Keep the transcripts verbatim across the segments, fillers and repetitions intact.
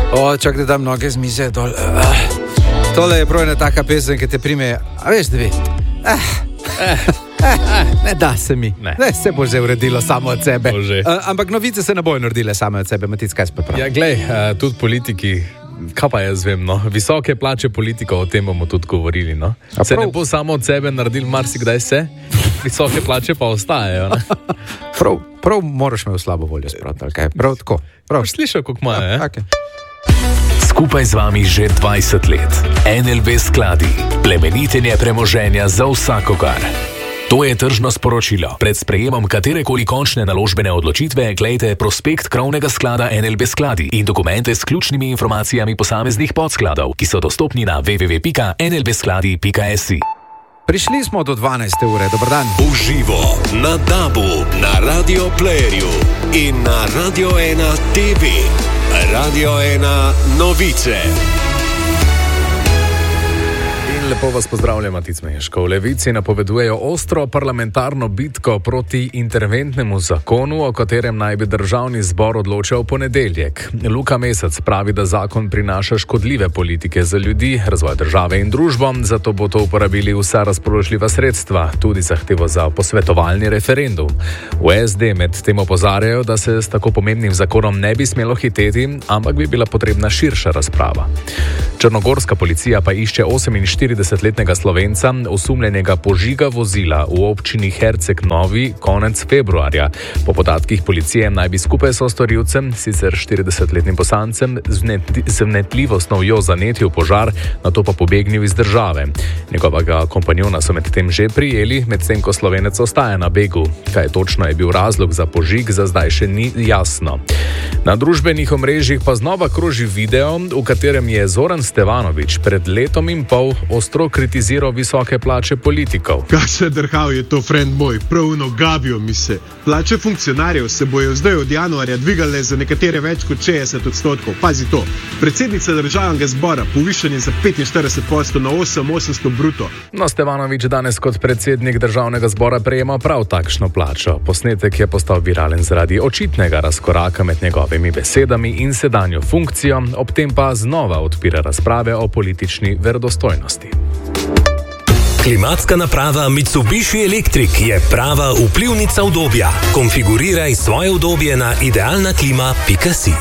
O, čak da dam noge z mize dol. Uh, tole je prav ena taka pesem, ki te prime. A veš, da vi? Uh, uh, uh, ne da se mi. Ne. Ne, se bo že uredilo samo od sebe. Uh, ampak novice se ne bojo naredile same od sebe. Matic, kaj spet pravi? Ja, glej, uh, tudi politiki, kaj pa jaz vem, no? Visoke plače politikov, o tem bomo tudi govorili, no? Se ne bo samo od sebe naredil marsikdaj se, visoke plače pa ostajajo, ne? prav, prav moraš me v slabo voljo spraviti, ali kaj? Prav tako. Prav. Slišal, kako ima, ja, eh? Okay. Skupaj z vami že dvajset let. N L B skladi. Plemenitenje premoženja za vsakogar. To je tržno sporočilo. Pred sprejemom katerekoli končne naložbene odločitve glejte prospekt krovnega sklada N L B skladi in dokumente s ključnimi informacijami posameznih podskladov, ki so dostopni na w w w pika n l b skladi pika s i. Prišli smo do dvanajste ure. Dobar dan. Uživo na Dabu, na Radio Playerju in na Radio ena T V. Radio ena novice. Lepo vas pozdravljam, Matic Meško. V Levici napovedujejo ostro parlamentarno bitko proti interventnemu zakonu, o katerem naj bi državni zbor odločal v ponedeljek. Luka Mesec pravi, da zakon prinaša škodljive politike za ljudi, razvoj države in družbo, zato bo to uporabili vsa razpoložljiva sredstva, tudi zahtevo za posvetovalni referendum. V S D med tem opozarjajo, da se s tako pomembnim zakonom ne bi smelo hiteti, ampak bi bila potrebna širša razprava. Črnogorska policija pa išče oseminštiridesetletnega Slovenca, osumljenega požiga vozila v občini Herceg Novi konec februarja. Po podatkih policije naj bi skupaj s storilcem, sicer štiridesetletnim poslancem, z vnetljivo snovjo zanetil požar, nato pa pobegnil iz države. Njegovega kompanjona so medtem že prijeli, medtem ko Slovenec ostaja na begu. Kaj točno je bil razlog za požig, za zdaj še ni jasno. Na družbenih omrežjih pa znova kroži video, v katerem je Zoran Stevanović pred letom in pol ostro kritiziral visoke plače politikov. Kakšen drhav je to, friend moj, pravno gabijo mi se. Plače funkcionarjev se bojo zdaj od januarja dvigale za nekatere več kot šestdeset odstotkov. Pazi to, predsednica državnega zbora povišanje za petinštirideset odstotkov na osem tisoč osemsto bruto. No, Stevanović danes kot predsednik državnega zbora prejema prav takšno plačo. Posnetek je postal viralen zaradi očitnega razkoraka med njegovimi besedami in sedanjo funkcijo, ob tem pa znova odpira razprave o politični verodostojnosti. Klimatska naprava Mitsubishi Electric je prava vplivnica udobja. Konfiguriraj svoje udobje na idealna klima pika si.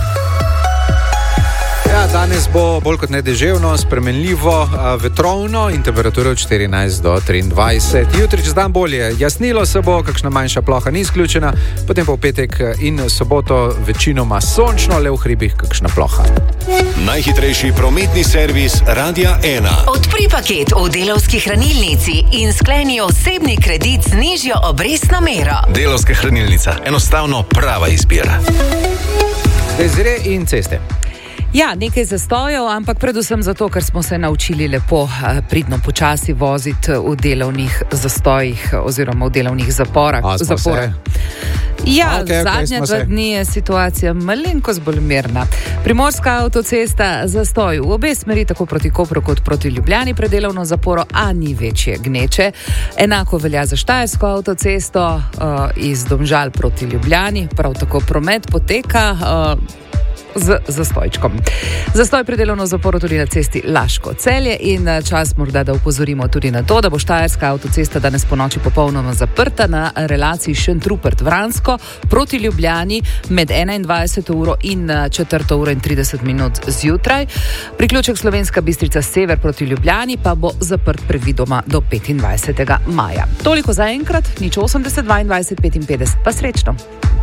Ja, danes bo bolj kot ne deževno, spremenljivo, vetrovno in temperatura od štirinajst do triindvajset. Jutri čez dan bolje, jasnilo se bo, kakšna manjša ploha ni izključena, potem pa v petek in soboto večinoma sončno, le v hribih kakšna ploha. Najhitrejši prometni servis Radia ena. Odpri paket v Delavski hranilnici in skleni osebni kredit z nižjo obrestno mero. Delavska hranilnica, enostavno prava izbira. Dezire in ceste. Ja, nekaj zastojev, ampak predvsem zato, ker smo se naučili lepo pridno počasi voziti v delovnih zastojih oziroma v delovnih zaporah. Zapore. Ja, okay, okay, zadnja dva dni je situacija malenkost bolj mirna. Primorska avtocesta zastoj v obe smeri, tako proti Kopru kot proti Ljubljani pred delovno zaporo, a ni večje gneče. Enako velja za Štajersko avtocesto uh, iz Domžal proti Ljubljani, prav tako promet poteka uh, z zastojčkom. Zastoj pri delovno zaporo tudi na cesti Laško-Celje in čas morda, da upozorimo tudi na to, da bo Štajerska avtocesta danes po noči popolnoma zaprta na relaciji Šentrupert-Vransko proti Ljubljani med enaindvajseto uro in četrto uro in trideset minut zjutraj. Priključek Slovenska Bistrica sever proti Ljubljani pa bo zaprt predvidoma do petindvajsetega maja. Toliko za enkrat, nič osemdeset dvaindvajset petinpetdeset, pa srečno.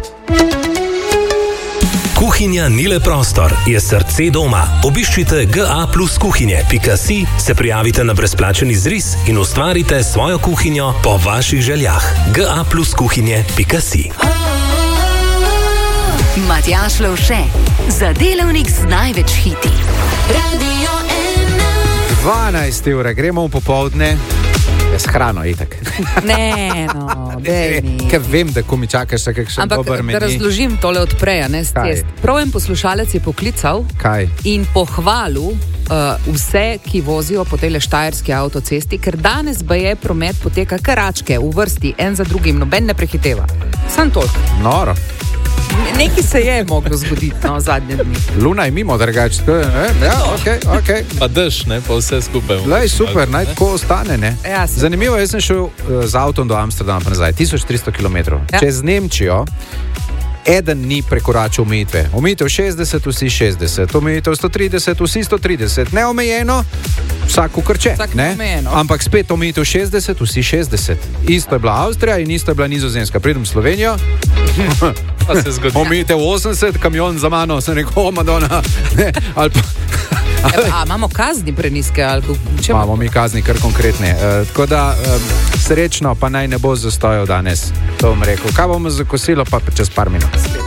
Kuhinja ni le prostor, je srce doma. Obiščite g a plus kuhinje pika si, se prijavite na brezplačen izris in ustvarite svojo kuhinjo po vaših željah. g a plus kuhinje pika si. Matjaž Lovše, za delovnik z največ hiti. Radio ena. dvanajste ure, gremo v popoldne. S hrano, itak. Ne, no, dej mi. Ker vem, da ko mi čakaš še kakšen Ampak, dober meni. Ampak, da razložim tole odpreja, ne, s cest. Prav en poslušalec je poklical Kaj? in pohvalil uh, vse, ki vozijo po tele štajerski avtocesti, ker danes baje promet poteka karačke v vrsti, en za drugim, noben ne prehiteva. Sam toliko. Noro. Nekaj se je moglo zgoditi no, zadnje dni. Luna je mimo, drugače. Ja, ok, ok. Pa drž, ne, pa vse skupaj. Lej, super, naj tako ostane, ne. Ja, zanimivo, jaz sem šel uh, z avtom do Amsterdama pa nazaj, tisoč tristo kilometrov. Ja. Čez Nemčijo eden ni prekoračil omejitve. Omejitev šestdeset, vsi šestdeset. Omejitev sto trideset, vsi sto trideset. Neomejeno, vsak ukrče. Ampak spet omejitev šestdeset, vsi šestdeset. Isto je bila Avstrija in isto je bila Nizozemska. Pridem v Slovenijo, pa se zgodi. Omejitev osemdeset, kamion za mano, sem rekel, oh, Madonna. Ne, ali pa... E, a imamo kazni preniske? Ali če imamo mi kazni kar konkretne. E, tako da e, srečno, pa naj ne bo zastojal danes. To bom rekel. Kaj bomo zakosilo, pa čez par minut.